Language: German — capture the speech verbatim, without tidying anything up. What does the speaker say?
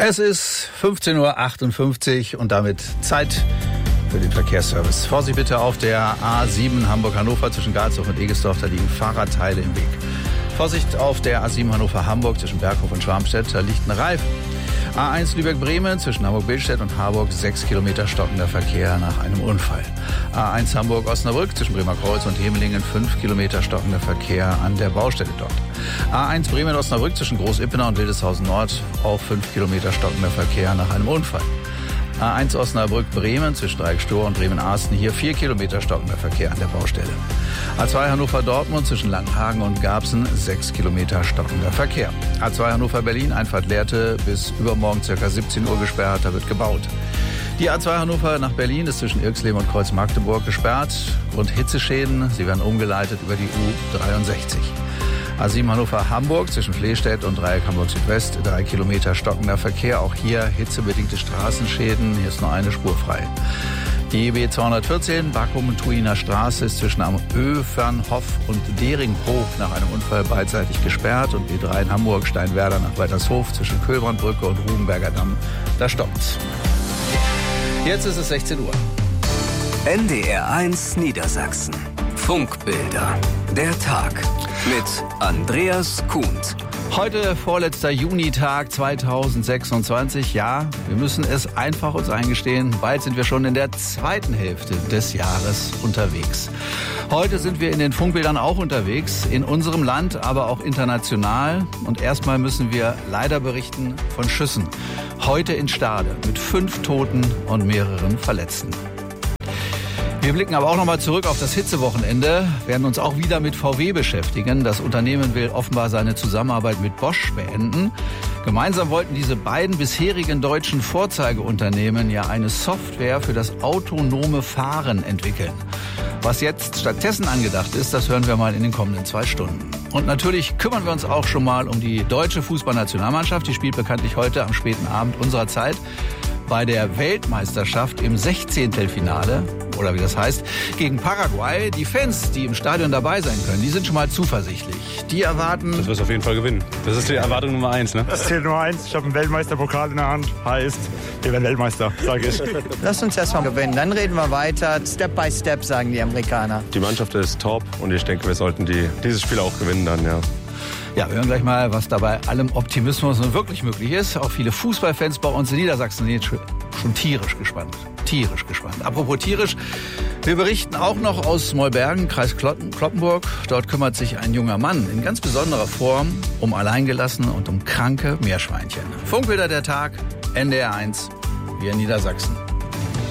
Es ist fünfzehn Uhr achtundfünfzig und damit Zeit für den Verkehrsservice. Vorsicht bitte auf der A sieben Hamburg-Hannover zwischen Galshof und Egesdorf, da liegen Fahrradteile im Weg. Vorsicht auf der A sieben Hannover-Hamburg zwischen Berghof und Schwarmstedt, da liegt ein Reifen. A eins Lübeck-Bremen zwischen Hamburg-Billstedt und Harburg, sechs Kilometer stockender Verkehr nach einem Unfall. A eins Hamburg-Osnabrück zwischen Bremerkreuz und Hemelingen, fünf Kilometer stockender Verkehr an der Baustelle dort. A eins Bremen-Osnabrück zwischen Groß-Ippener und Wildeshausen Nord, auch fünf Kilometer stockender Verkehr nach einem Unfall. A eins Osnabrück-Bremen zwischen Dreieck-Stor und Bremen-Arsten, hier vier Kilometer stockender Verkehr an der Baustelle. A zwei Hannover-Dortmund zwischen Langenhagen und Garbsen, sechs Kilometer stockender Verkehr. A zwei Hannover-Berlin, Einfahrt Lehrte, bis übermorgen ca. siebzehn Uhr gesperrt, da wird gebaut. Die A zwei Hannover nach Berlin ist zwischen Irxleben und Kreuz Magdeburg gesperrt. Grund Hitzeschäden, sie werden umgeleitet über die U dreiundsechzig. A sieben Hannover-Hamburg zwischen Flehstedt und Dreieck Hamburg-Südwest, drei Kilometer stockender Verkehr. Auch hier hitzebedingte Straßenschäden, hier ist nur eine Spur frei. Die B zweihundertvierzehn Backum-Tuiner Straße ist zwischen am Öfernhof und Deringbruch nach einem Unfall beidseitig gesperrt. Und B drei in Hamburg, Steinwerder nach Weitershof zwischen Köhlbrandbrücke und Rubenberger Damm, da stoppt's. Jetzt ist es sechzehn Uhr. N D R eins Niedersachsen. Funkbilder. Der Tag mit Andreas Kuhnt. Heute vorletzter Junitag zweitausendsechsundzwanzig. Ja, wir müssen es einfach uns eingestehen. Bald sind wir schon in der zweiten Hälfte des Jahres unterwegs. Heute sind wir in den Funkbildern auch unterwegs, in unserem Land, aber auch international. Und erstmal müssen wir leider berichten von Schüssen. Heute in Stade mit fünf Toten und mehreren Verletzten. Wir blicken aber auch noch mal zurück auf das Hitzewochenende, werden uns auch wieder mit V W beschäftigen. Das Unternehmen will offenbar seine Zusammenarbeit mit Bosch beenden. Gemeinsam wollten diese beiden bisherigen deutschen Vorzeigeunternehmen ja eine Software für das autonome Fahren entwickeln. Was jetzt stattdessen angedacht ist, das hören wir mal in den kommenden zwei Stunden. Und natürlich kümmern wir uns auch schon mal um die deutsche Fußballnationalmannschaft. Die spielt bekanntlich heute am späten Abend unserer Zeit bei der Weltmeisterschaft im Sechzehntelfinale, oder wie das heißt, gegen Paraguay. Die Fans, die im Stadion dabei sein können, die sind schon mal zuversichtlich. Die erwarten... Das wirst du auf jeden Fall gewinnen. Das ist die Erwartung Nummer eins, ne? Das zählt Nummer eins. Ich habe einen Weltmeisterpokal in der Hand. Heißt, wir werden Weltmeister, sage ich. Lass uns erst mal gewinnen, dann reden wir weiter. Step by Step, sagen die Amerikaner. Die Mannschaft ist top und ich denke, wir sollten die, dieses Spiel auch gewinnen dann, ja. Ja, wir hören gleich mal, was da bei allem Optimismus nun wirklich möglich ist. Auch viele Fußballfans bei uns in Niedersachsen sind jetzt schon tierisch gespannt. Tierisch gespannt. Apropos tierisch, wir berichten auch noch aus Mollbergen, Kreis Cloppenburg. Dort kümmert sich ein junger Mann in ganz besonderer Form um Alleingelassene und um kranke Meerschweinchen. Funkbilder der Tag, N D R eins, wir in Niedersachsen.